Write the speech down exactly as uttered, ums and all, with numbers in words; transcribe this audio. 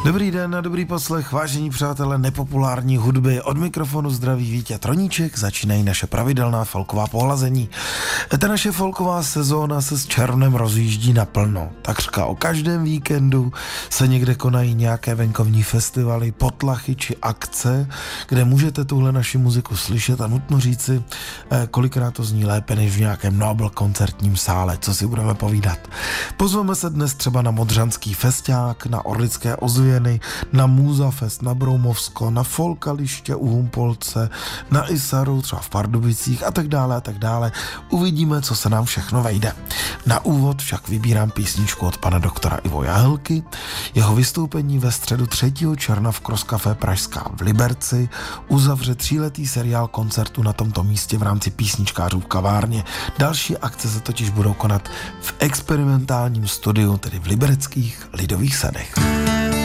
Dobrý den a dobrý poslech, vážení přátelé nepopulární hudby. Od mikrofonu zdraví Vítě Troníček, začínají naše pravidelná folková pohlazení. Ta naše folková sezóna se s červnem rozjíždí naplno. Takřka o každém víkendu se někde konají nějaké venkovní festivaly, potlachy či akce, kde můžete tuhle naši muziku slyšet a nutno říci, kolikrát to zní lépe než v nějakém Nobel koncertním sále, co si budeme povídat. Pozveme se dnes třeba na Modřanský festiák, na Orlické ozvěny, na Múza Fest, na Broumovsko, na Folkaliště u Humpolce, na Isaru, třeba v Pardubicích a tak dále a tak dále. Uvidíme, co se nám všechno vejde. Na úvod však vybírám písničku od pana doktora Ivo Jahelky. Jeho vystoupení ve středu třetího června v Cross Café Pražská v Liberci uzavře tříletý seriál koncertu na tomto místě v rámci písničkářů v kavárně. Další akce se totiž budou konat v experimentálním studiu, tedy v libereckých Lidových sadech.